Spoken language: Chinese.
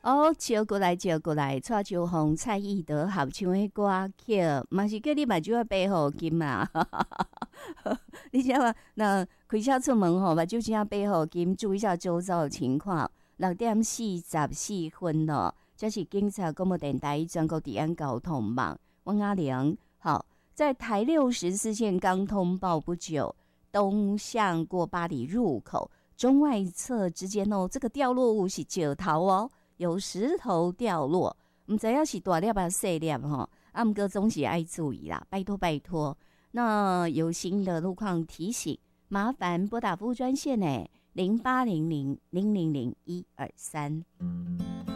哦，招过来，招过来，蔡秋红、蔡依德合唱的歌曲，嘛是叫你目睭要背好金啊！你知道吗？那开车出门吼，目睭真要背好金，注意一下周遭的情况。6:44咯，这是警察广播电台全国治安交通网。我阿玲，好，在台64线刚通报不久，东向过巴黎入口中外侧之间哦，这个掉落物是石头哦。有石头掉落，唔知要是大粒啊细粒吼，啊，毋过总是爱注意啦，拜托拜托。那有新的路况提醒，麻烦拨打服务专线呢，0800000123。